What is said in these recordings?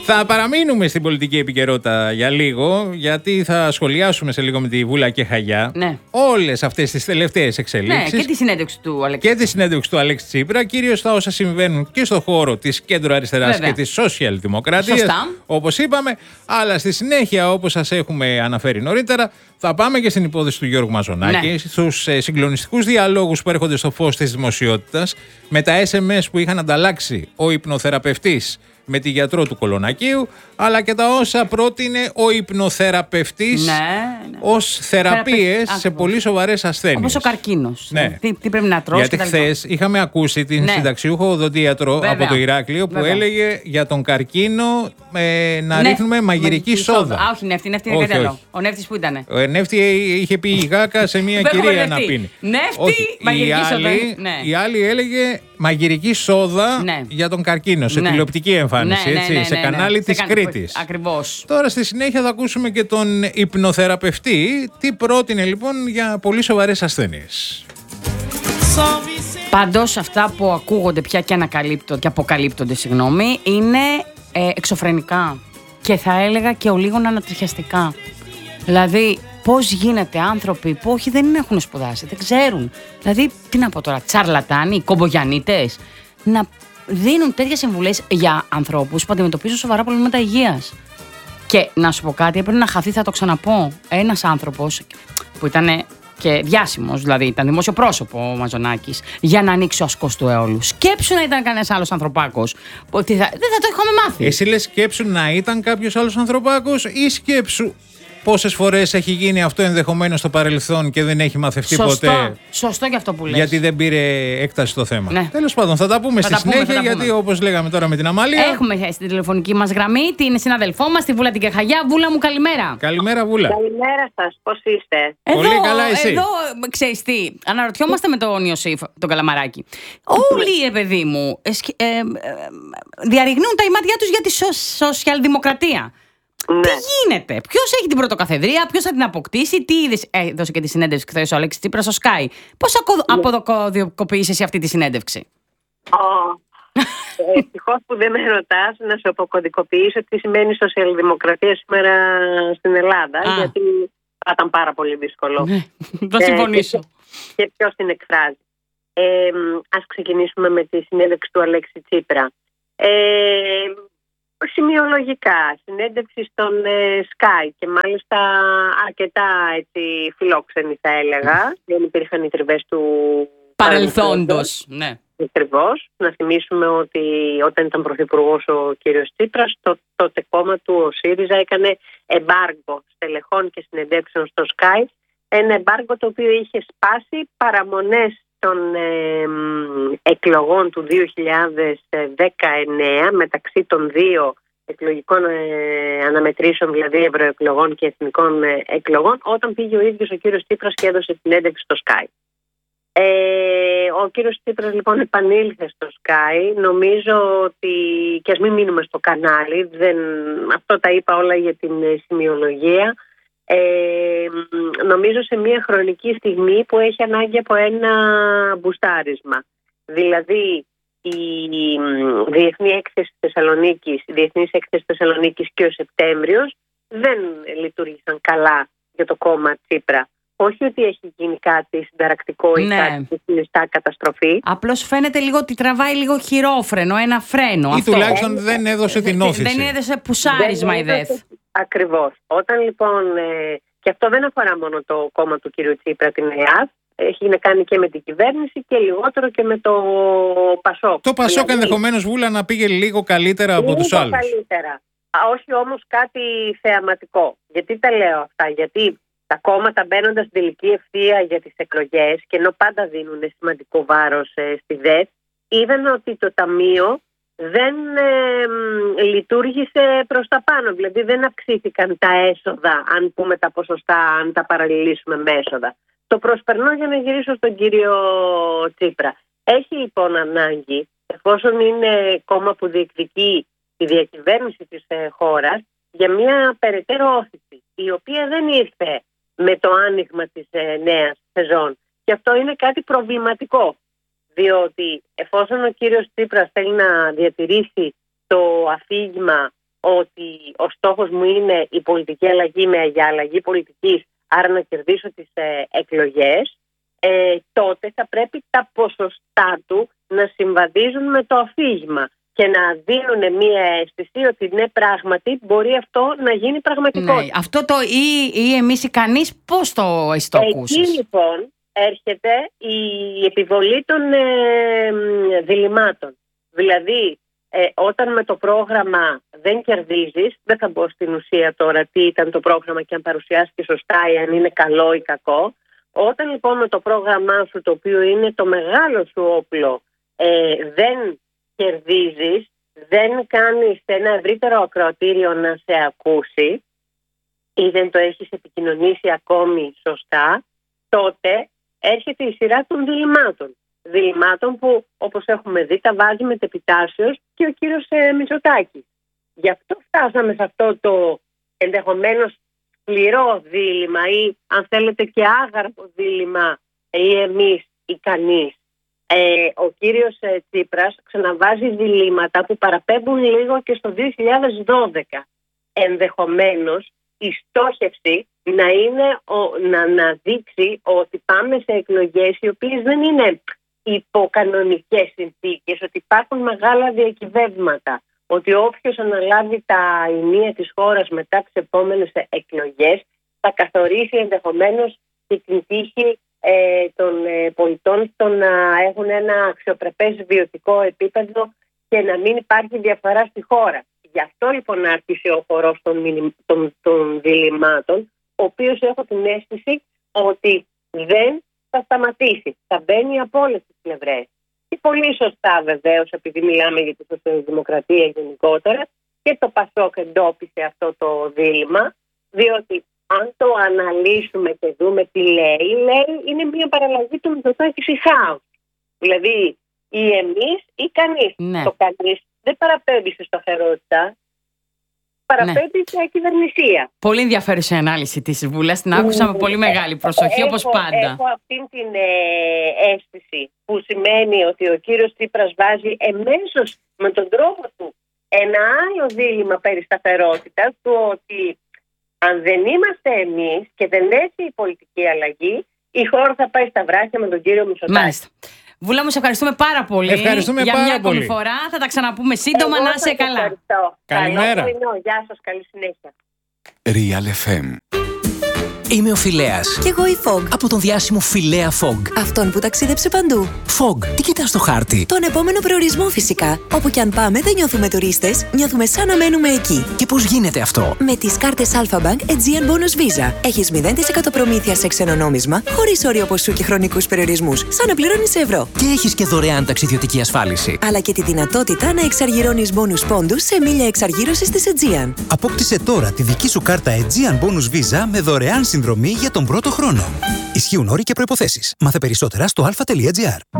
Θα παραμείνουμε στην πολιτική επικαιρότητα για λίγο, γιατί θα σχολιάσουμε σε λίγο με τη Βούλα και Χαγιά όλες αυτές τις τελευταίες εξελίξεις. Ναι, και τη συνέντευξη του Αλέξη. Και τη συνέντευξη του Αλέξη Τσίπρα, κυρίως τα όσα συμβαίνουν και στο χώρο της κέντρο-αριστεράς και της σοσιαλδημοκρατίας, όπως είπαμε. Αλλά στη συνέχεια, όπως σας έχουμε αναφέρει νωρίτερα, θα πάμε και στην υπόθεση του Γιώργου Μαζονάκη, στους συγκλονιστικούς διαλόγους που έρχονται στο φως της δημοσιότητας, με τα SMS που είχαν ανταλλάξει ο υπνοθεραπευτής με τη γιατρό του Κολονακίου, αλλά και τα όσα πρότεινε ο υπνοθεραπευτής ως θεραπείες σε πολύ σοβαρές ασθένειες. Όπως ο καρκίνος. Τι πρέπει να τρως. Γιατί χθες είχαμε ακούσει την συνταξιούχο οδοντίατρο από το Ηράκλειο που έλεγε για τον καρκίνο να ρίχνουμε μαγειρική σόδα. Όχι, νεύτη είναι κάτι άλλο. Ο νεύτης που ήτανε? Ο νεύτη είχε πει η Γάκα σε μια κυρία να πίνει. Νεύτη, μαγειρική σόδα. Η άλλη έλεγε μαγειρική σόδα για τον καρκίνο σε τηλεοπτική εμφάνιση, σε κανάλι της Κρήτης. Ακριβώς. Τώρα στη συνέχεια θα ακούσουμε και τον υπνοθεραπευτή, τι πρότεινε λοιπόν για πολύ σοβαρές ασθένειες. Πάντως αυτά που ακούγονται πια και αποκαλύπτονται, είναι εξωφρενικά και θα έλεγα και ο λίγο ανατριχιαστικά. Δηλαδή, πώς γίνεται άνθρωποι που όχι δεν έχουν σπουδάσει, δεν ξέρουν. Δηλαδή, τι να πω τώρα, τσαρλατάνοι, κομπογιανίτες, να δίνουν τέτοιες συμβουλές για ανθρώπους που αντιμετωπίζουν σοβαρά προβλήματα υγείας. Και να σου πω κάτι, έπρεπε να χαθεί, θα το ξαναπώ. Ένας άνθρωπος που ήταν και διάσημος, δηλαδή ήταν δημόσιο πρόσωπο ο Μαζονάκης, για να ανοίξει ο ασκός του αιώλου. Σκέψου να ήταν κανένας άλλος ανθρωπάκος. Δεν θα το είχαμε μάθει. Εσύ λες σκέψου να ήταν κάποιος άλλος ανθρωπάκος ή σκέψου πόσες φορές έχει γίνει αυτό ενδεχομένως στο παρελθόν και δεν έχει μαθευτεί ποτέ. Σωστό και αυτό που λες. Γιατί δεν πήρε έκταση στο θέμα. Τέλος πάντων, θα τα πούμε στη συνέχεια, γιατί όπως λέγαμε τώρα με την Αμάλια. Έχουμε στην τηλεφωνική μας γραμμή την συναδελφό μας, τη Βούλα την Κεχαγιά. Βούλα μου, καλημέρα. Καλημέρα, Βούλα. Καλημέρα σας, πώς είστε? Πολύ καλά, εσύ? Εδώ, ξέρεις τι, αναρωτιόμαστε με τον Ιωσήφ, τον Καλαμαράκη. Όλοι, παιδί μου, διαρριγνούν τα ημάτια τους για τη σοσιαλδημοκρατία. Τι γίνεται, ποιος έχει την πρωτοκαθεδρία, ποιος θα την αποκτήσει, τι είδες? Έδωσε και τη συνέντευξη χθες ο Αλέξης Τσίπρας στο Sky. Πώς αποκωδιοποιείς εσύ αυτή τη συνέντευξη? Ευτυχώς που δεν με ρωτάς να σου αποκωδικοποιήσω τι σημαίνει σοσιαλδημοκρατία σήμερα στην Ελλάδα, γιατί θα ήταν πάρα πολύ δύσκολο. Θα συμφωνήσω. Και ποιος την εκφράζει. Ας ξεκινήσουμε με τη συνέντευξη του Αλέξη Τσίπρα. Σημειολογικά, συνέντευξη στον Sky και μάλιστα αρκετά έτσι, φιλόξενη θα έλεγα. Δεν υπήρχαν οι τριβές του παρελθόντος. Ναι. Ακριβώς. Να θυμίσουμε ότι όταν ήταν πρωθυπουργός ο κύριος Τσίπρας, το τότε κόμμα του, ο ΣΥΡΙΖΑ, έκανε εμπάργκο στελεχών και συνεντεύξεων στο Sky. Ένα εμπάργκο το οποίο είχε σπάσει παραμονές των εκλογών του 2019 μεταξύ των δύο εκλογικών αναμετρήσεων, δηλαδή ευρωεκλογών και εθνικών εκλογών, όταν πήγε ο ίδιος ο κύριος Τσίπρας και έδωσε συνέντευξη στο Sky. Ο κύριος Τσίπρας λοιπόν επανήλθε στο Sky. Νομίζω ότι, και ας μην μείνουμε στο κανάλι, αυτό τα είπα όλα για την σημειολογία, νομίζω σε μια χρονική στιγμή που έχει ανάγκη από ένα μπουστάρισμα. Δηλαδή η Διεθνής Έκθεση Θεσσαλονίκης και ο Σεπτέμβριος δεν λειτουργήσαν καλά για το κόμμα Τσίπρα. Όχι ότι έχει γίνει κάτι συνταρακτικό ή κάτι που συνιστά καταστροφή. Απλώς φαίνεται λίγο ότι τραβάει λίγο χειρόφρενο, ένα φρένο. Ή τουλάχιστον δεν έδωσε την όθηση. Δεν έδωσε πουσάρισμα η ΔΕΘ. Ακριβώς. Όταν λοιπόν, και αυτό δεν αφορά μόνο το κόμμα του κύριου Τσίπρα, την ΕΑΔ, έχει να κάνει και με την κυβέρνηση και λιγότερο και με το ΠΑΣΟΚ. Το ΠΑΣΟΚ ενδεχομένως, Βούλα, να πήγε λίγο καλύτερα από τους άλλους. Καλύτερα. Όχι όμως κάτι θεαματικό. Γιατί τα λέω αυτά? Γιατί τα κόμματα μπαίνοντας στην τελική ευθεία για τις εκλογές, και ενώ πάντα δίνουν σημαντικό βάρος στη ΔΕΘ, είδαν ότι το Ταμείο δεν λειτουργήσε προς τα πάνω. Δηλαδή δεν αυξήθηκαν τα έσοδα, αν πούμε τα ποσοστά, αν τα παραλληλήσουμε με έσοδα. Το προσπερνώ για να γυρίσω στον κύριο Τσίπρα. Έχει λοιπόν ανάγκη, εφόσον είναι κόμμα που διεκδικεί τη διακυβέρνηση της χώρας, για μια περαιτέρω όθηση, η οποία δεν ήρθε με το άνοιγμα της νέας σεζόν. Και αυτό είναι κάτι προβληματικό, διότι εφόσον ο κύριος Τσίπρας θέλει να διατηρήσει το αφήγημα ότι ο στόχος μου είναι η πολιτική αλλαγή για αλλαγή πολιτικής, άρα να κερδίσω τις εκλογές, τότε θα πρέπει τα ποσοστά του να συμβαδίζουν με το αφήγημα και να δίνουν μία αίσθηση ότι ναι, πράγματι μπορεί αυτό να γίνει πραγματικότητα. Ναι, αυτό το ή εμείς ή κανείς, πώς το ακούσεις? Εκεί λοιπόν έρχεται η επιβολή των διλημάτων. Δηλαδή, όταν με το πρόγραμμα δεν κερδίζεις, δεν θα μπω στην ουσία τώρα τι ήταν το πρόγραμμα και αν παρουσιάστηκε σωστά ή αν είναι καλό ή κακό. Όταν λοιπόν με το πρόγραμμά σου, το οποίο είναι το μεγάλο σου όπλο, δεν κερδίζεις, δεν κάνεις ένα ευρύτερο ακροατήριο να σε ακούσει ή δεν το έχεις επικοινωνήσει ακόμη σωστά, τότε έρχεται η σειρά των διλημάτων. Διλημάτων που, όπως έχουμε δει, τα βάζει μετεπιτάσεως και ο κύριος Μητσοτάκης. Γι' αυτό φτάσαμε σε αυτό το ενδεχομένως σκληρό δίλημμα ή αν θέλετε και άγαρπο δίλημμα ή εμείς ή κανείς. Ο κύριος Τσίπρας ξαναβάζει διλήμματα που παραπέμπουν λίγο και στο 2012. Ενδεχομένως η στόχευση να είναι να δείξει ότι πάμε σε εκλογές οι οποίες δεν είναι υποκανονικές συνθήκες, ότι υπάρχουν μεγάλα διακυβεύματα, ότι όποιος αναλάβει τα ηνία της χώρας μετά τις επόμενες εκλογές θα καθορίσει ενδεχομένως και την τύχη των πολιτών στο να έχουν ένα αξιοπρεπές βιωτικό επίπεδο και να μην υπάρχει διαφορά στη χώρα. Γι' αυτό λοιπόν άρχισε ο χορός των διλημάτων, ο οποίος έχω την αίσθηση ότι δεν θα σταματήσει. Θα μπαίνει από όλες τις πλευρές. Και πολύ σωστά βεβαίως, επειδή μιλάμε για τη σοσιαλδημοκρατία γενικότερα, και το ΠΑΣΟΚ εντόπισε αυτό το δίλημμα, διότι αν το αναλύσουμε και δούμε τι λέει είναι μια παραλλαγή του Μητσοτάκη σε χάος. Δηλαδή ή εμείς ή κανείς. Ναι. Το κανείς δεν παραπέμπει σε σταθερότητα, παραπέμπει σε ακυβερνησία. Πολύ ενδιαφέρουσα η ανάλυση της Βούλας, την άκουσα με πολύ μεγάλη προσοχή όπως πάντα. Έχω αυτήν την αίσθηση που σημαίνει ότι ο κύριος Τσίπρας βάζει εμέσως με τον τρόπο του ένα άλλο δίλημμα περί σταθερότητας, του ότι αν δεν είμαστε εμείς και δεν έρθει η πολιτική αλλαγή, η χώρα θα πάει στα βράχια με τον κύριο Μητσοτάκη. Μάλιστα. Βούλα μου, σε ευχαριστούμε πάρα πολύ. Ευχαριστούμε για πάρα μια ακόμη πολύ. φορά. Θα τα ξαναπούμε σύντομα. Να είσαι καλά. Ευχαριστώ. Καλημέρα. Καλό πρωινό. Γεια σας. Καλή συνέχεια. Real FM. Είμαι ο Φιλέας. Κι εγώ η Fog. Από τον διάσημο Φιλέα Fog. Αυτόν που ταξίδεψε παντού. Fog, τι κοιτάς στο χάρτη? Τον επόμενο προορισμό φυσικά. Όπου κι αν πάμε δεν νιώθουμε τουρίστες, νιώθουμε σαν να μένουμε εκεί. Και πώς γίνεται αυτό? Με τις κάρτες Alpha Bank Aegean Bonus Visa. Έχεις 0% προμήθεια σε ξένο νόμισμα, χωρίς όριο ποσού και χρονικούς περιορισμούς, σαν να πληρώνεις ευρώ. Και έχεις και δωρεάν ταξιδιωτική ασφάλιση. Αλλά και τη δυνατότητα να εξαργυρώνεις bonus πόντους σε μίλια εξαργύρωσης της Aegean. Απόκτησε τώρα τη δική σου κάρτα Aegean Bonus Visa με δωρεάν συνδρομή για τον πρώτο χρόνο. Ισχύουν όροι και προϋποθέσεις. Μάθε περισσότερα στο alpha.gr.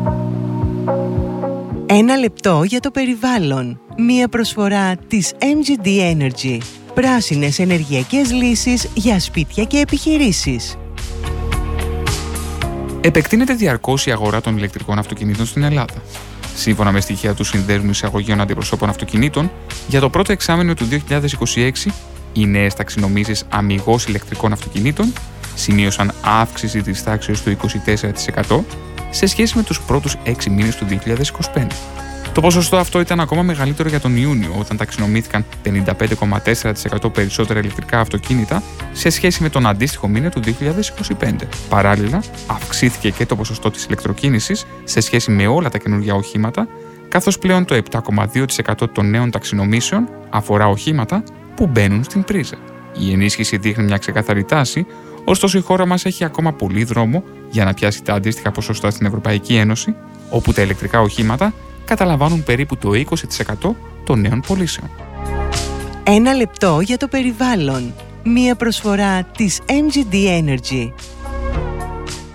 Ένα λεπτό για το περιβάλλον. Μία προσφορά της MGD Energy. Πράσινες ενεργειακές λύσεις για σπίτια και επιχειρήσεις. Επεκτείνεται διαρκώς η αγορά των ηλεκτρικών αυτοκινήτων στην Ελλάδα. Σύμφωνα με στοιχεία του Συνδέσμου Εισαγωγείων Αντιπροσώπων Αυτοκινήτων, για το πρώτο εξάμηνο του 2026, οι νέες ταξινομήσεις αμιγώς ηλεκτρικών αυτοκινήτων σημείωσαν αύξηση της τάξης του 24% σε σχέση με τους πρώτους 6 μήνες του 2025. Το ποσοστό αυτό ήταν ακόμα μεγαλύτερο για τον Ιούνιο, όταν ταξινομήθηκαν 55,4% περισσότερα ηλεκτρικά αυτοκίνητα σε σχέση με τον αντίστοιχο μήνα του 2025. Παράλληλα, αυξήθηκε και το ποσοστό της ηλεκτροκίνησης σε σχέση με όλα τα καινούργια οχήματα, καθώς πλέον το 7,2% των νέων ταξινομήσεων αφορά οχήματα που μπαίνουν στην πρίζα. Η ενίσχυση δείχνει μια ξεκάθαρη τάση, ωστόσο η χώρα μας έχει ακόμα πολύ δρόμο για να πιάσει τα αντίστοιχα ποσοστά στην Ευρωπαϊκή Ένωση, όπου τα ηλεκτρικά οχήματα καταλαμβάνουν περίπου το 20% των νέων πωλήσεων. Ένα λεπτό για το περιβάλλον. Μία προσφορά της MGD Energy.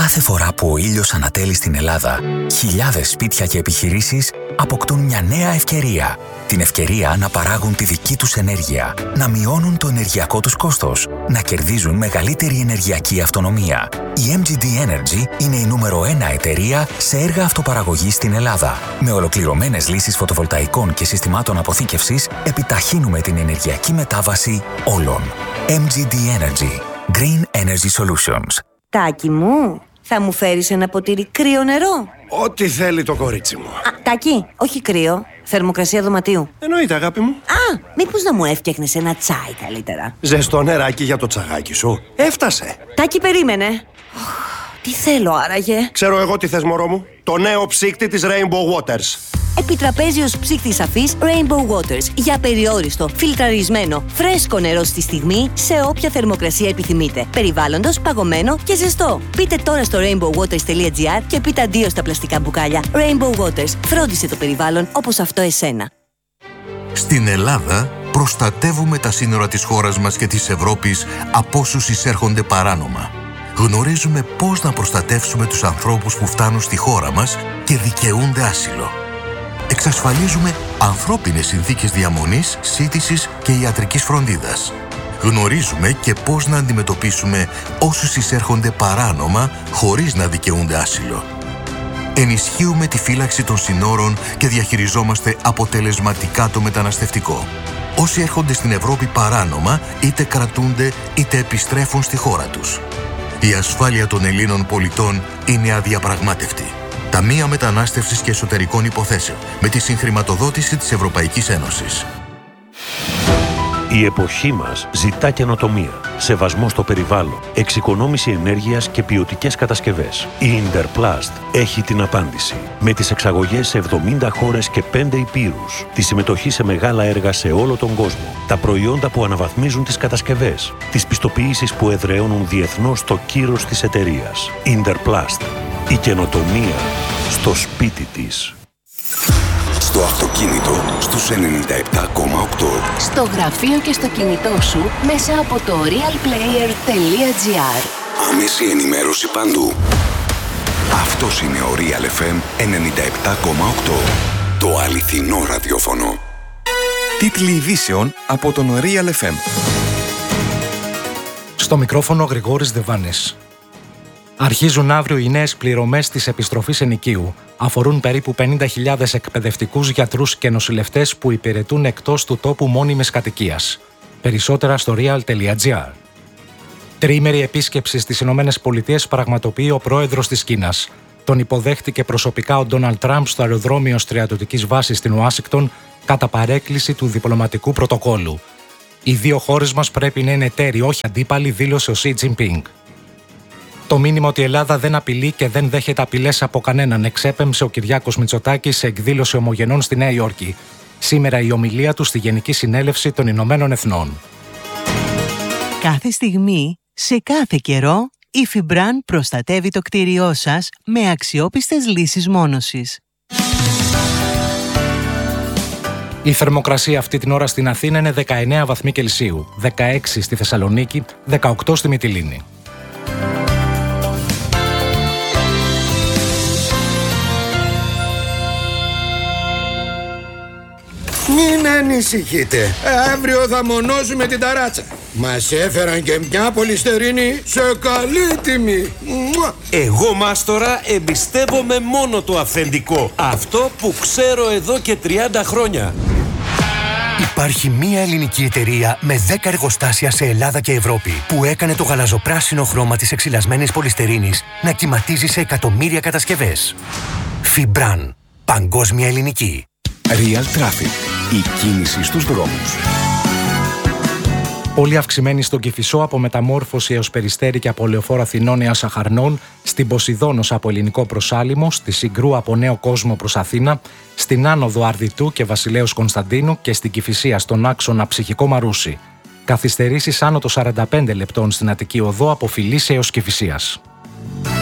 Κάθε φορά που ο ήλιος ανατέλει στην Ελλάδα, χιλιάδες σπίτια και επιχειρήσεις αποκτούν μια νέα ευκαιρία. Την ευκαιρία να παράγουν τη δική τους ενέργεια, να μειώνουν το ενεργειακό τους κόστος, να κερδίζουν μεγαλύτερη ενεργειακή αυτονομία. Η MGD Energy είναι η νούμερο 1 εταιρεία σε έργα αυτοπαραγωγής στην Ελλάδα. Με ολοκληρωμένες λύσεις φωτοβολταϊκών και συστημάτων αποθήκευσης, επιταχύνουμε την ενεργειακή μετάβαση όλων. MGD Energy. Green Energy Solutions. Τάκη μου, θα μου φέρεις ένα ποτήρι κρύο νερό? Ό,τι θέλει το κορίτσι μου. Τάκη, όχι κρύο. Θερμοκρασία δωματίου. Εννοείται, αγάπη μου. Μήπως να μου έφτιαχνες ένα τσάι καλύτερα? Ζεστό νεράκι για το τσαγάκι σου. Έφτασε. Τάκη, περίμενε. Τι θέλω άραγε? Ξέρω εγώ τι θες, μωρό μου. Το νέο ψύκτη της Rainbow Waters. Επιτραπέζιος ψύκτης σαφής Rainbow Waters. Για περιόριστο, φιλτραρισμένο, φρέσκο νερό στη στιγμή, σε όποια θερμοκρασία επιθυμείτε. Περιβάλλοντος, παγωμένο και ζεστό. Μπείτε τώρα στο rainbowwaters.gr και πείτε αντίο στα πλαστικά μπουκάλια. Rainbow Waters. Φρόντισε το περιβάλλον όπως αυτό εσένα. Στην Ελλάδα προστατεύουμε τα σύνορα της χώρας μας και της Ευρώπης από όσους εισέρχονται παράνομα. Γνωρίζουμε πώς να προστατεύσουμε τους ανθρώπους που φτάνουν στη χώρα μας και δικαιούνται άσυλο. Εξασφαλίζουμε ανθρώπινες συνθήκες διαμονής, σύντησης και ιατρικής φροντίδας. Γνωρίζουμε και πώς να αντιμετωπίσουμε όσους εισέρχονται παράνομα χωρίς να δικαιούνται άσυλο. Ενισχύουμε τη φύλαξη των συνόρων και διαχειριζόμαστε αποτελεσματικά το μεταναστευτικό. Όσοι έρχονται στην Ευρώπη παράνομα, είτε κρατούνται είτε επιστρέφουν στη χώρα τους. Η ασφάλεια των Ελλήνων πολιτών είναι αδιαπραγμάτευτη. Ταμεία Μετανάστευσης και Εσωτερικών Υποθέσεων, με τη συγχρηματοδότηση της Ευρωπαϊκής Ένωσης. Η εποχή μας ζητά καινοτομία, σεβασμό στο περιβάλλον, εξοικονόμηση ενέργειας και ποιοτικές κατασκευές. Η Interplast έχει την απάντηση. Με τις εξαγωγές σε 70 χώρες και 5 ηπείρους, τη συμμετοχή σε μεγάλα έργα σε όλο τον κόσμο, τα προϊόντα που αναβαθμίζουν τις κατασκευές, τις πιστοποιήσεις που εδραιώνουν διεθνώς το κύρος της εταιρείας. Interplast. Η καινοτομία στο σπίτι της. Στο αυτοκίνητο στους 97,8. Στο γραφείο και στο κινητό σου μέσα από το realplayer.gr. Άμεση ενημέρωση παντού. Αυτός είναι ο Real FM 97,8. Το αληθινό ραδιόφωνο. Τίτλοι ειδήσεων από τον Real FM. Στο μικρόφωνο Γρηγόρης Δεβάνης. Αρχίζουν αύριο οι νέες πληρωμές της επιστροφής ενοικίου. Αφορούν περίπου 50.000 εκπαιδευτικούς, γιατρούς και νοσηλευτές που υπηρετούν εκτός του τόπου μόνιμης κατοικίας. Περισσότερα στο real.gr. Τριήμερη επίσκεψη στις ΗΠΑ πραγματοποιεί ο πρόεδρος της Κίνας. Τον υποδέχτηκε προσωπικά ο Ντόναλντ Τραμπ στο αεροδρόμιο στρατιωτικής βάσης στην Ουάσιγκτον κατά παρέκκληση του διπλωματικού πρωτοκόλου. Οι δύο χώρες μας πρέπει να είναι εταίροι, όχι αντίπαλοι, δήλωσε ο Σι Τζινπίνγκ. Το μήνυμα ότι η Ελλάδα δεν απειλεί και δεν δέχεται απειλές από κανέναν εξέπεμψε ο Κυριάκος Μητσοτάκης σε εκδήλωση ομογενών στη Νέα Υόρκη. Σήμερα η ομιλία του στη Γενική Συνέλευση των Ηνωμένων Εθνών. Κάθε στιγμή, σε κάθε καιρό, η Fibran προστατεύει το κτίριό σας με αξιόπιστες λύσεις μόνωσης. Η θερμοκρασία αυτή την ώρα στην Αθήνα είναι 19 βαθμοί Κελσίου, 16 στη Θεσσαλονίκη, 18 στη Μυτιλήνη. Μην ανησυχείτε, αύριο θα μονώσουμε την ταράτσα. Μας έφεραν και μια πολυστερίνη σε καλή τιμή. Εγώ, μάστορα, εμπιστεύομαι μόνο το αυθεντικό. Αυτό που ξέρω εδώ και 30 χρόνια. Υπάρχει μία ελληνική εταιρεία με 10 εργοστάσια σε Ελλάδα και Ευρώπη που έκανε το γαλαζοπράσινο χρώμα της εξυλασμένης πολυστερίνης να κυματίζει σε εκατομμύρια κατασκευές. Fibran. Παγκόσμια ελληνική. Real Traffic. Η κίνηση στους δρόμους. Πολύ αυξημένη στον Κηφισό από Μεταμόρφωση έως Περιστέρι και από Λεωφόρο Αθηνών έως Αχαρνών, στην Ποσειδώνος από Ελληνικό προς Άλυμο, στη Συγκρού από Νέο Κόσμο προς Αθήνα, στην Άνοδο Αρδιτού και Βασιλέως Κωνσταντίνου και στην Κηφισία στον άξονα Ψυχικό Μαρούσι. Καθυστερήσεις άνω των 45 λεπτών στην Αττική Οδό από Φιλής έως Κηφισίας.